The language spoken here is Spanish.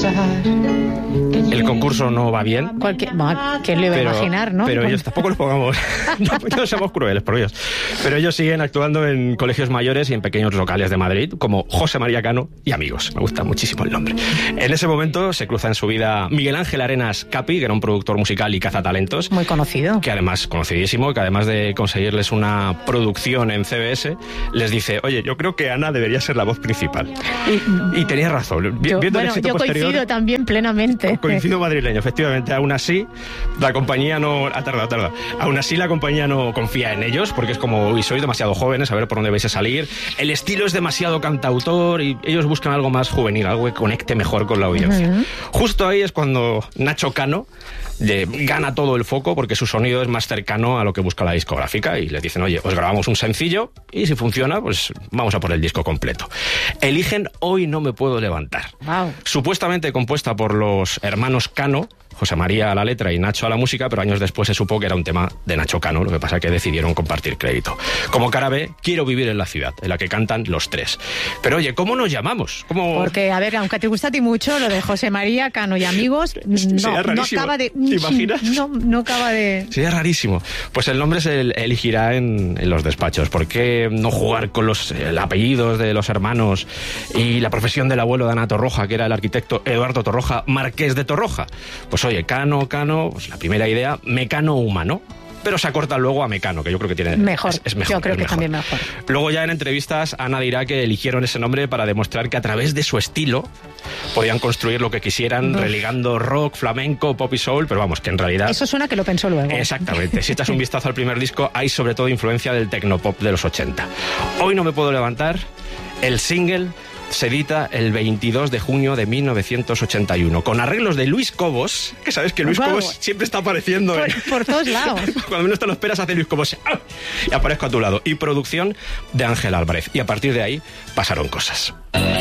El concurso no va bien. ¿Quién lo iba a imaginar, no? Pero ellos tampoco los pongamos, no seamos crueles, por Dios. Pero ellos siguen actuando en colegios mayores y en pequeños locales de Madrid, como José María Cano y Amigos. Me gusta muchísimo el nombre. En ese momento se cruza en su vida Miguel Ángel Arenas Capi, que era un productor musical y cazatalentos. Muy conocido. Que además, conocidísimo, que además de conseguirles una producción en CBS, les dice, oye, yo creo que Ana debería ser la voz principal. Y tenía razón. Yo coincido también plenamente. Coincido madrileño, efectivamente. Aún así, la compañía no... tarda. Aún así, la compañía no confía en ellos, porque es como, uy, sois demasiado jóvenes, a ver por dónde vais a salir. El estilo es demasiado cantautor y ellos buscan algo más juvenil, algo que conecte mejor con la audiencia. Justo ahí es cuando Nacho Cano gana todo el foco, porque su sonido es más cercano a lo que busca la discográfica, y les dicen, oye, os grabamos un sencillo y si funciona, pues vamos a por el disco completo. Eligen Hoy no me puedo levantar. Wow. Supuestamente compuesta por los hermanos Cano, José María a la letra y Nacho a la música, pero años después se supo que era un tema de Nacho Cano, lo que pasa es que decidieron compartir crédito. Como cara B, Quiero vivir en la ciudad, en la que cantan los tres. Pero oye, ¿cómo nos llamamos? Porque, a ver, aunque te gusta a ti mucho, lo de José María Cano y Amigos, no acaba de... ¿Te imaginas? No acaba de... Sería rarísimo. Pues el nombre se elegirá en los despachos. ¿Por qué no jugar con los apellidos de los hermanos y la profesión del abuelo de Ana Torroja, que era el arquitecto Eduardo Torroja, marqués de Torroja? Pues oye, Cano, pues la primera idea, mecano humano. Pero se acorta luego a Mecano, que yo creo que tiene... Mejor. Es mejor. Yo creo que también mejor. Luego ya en entrevistas Ana dirá que eligieron ese nombre para demostrar que a través de su estilo podían construir lo que quisieran, religando rock, flamenco, pop y soul, pero vamos, que en realidad... Eso suena que lo pensó luego. Exactamente. Si echas un vistazo al primer disco, hay sobre todo influencia del tecnopop de los 80. Hoy no me puedo levantar, el single... se edita el 22 de junio de 1981, con arreglos de Luis Cobos, que sabes que Luis Cobos siempre está apareciendo por todos lados. Cuando menos te lo esperas, hace Luis Cobos y aparezco a tu lado. Y producción de Ángel Álvarez. Y a partir de ahí pasaron cosas.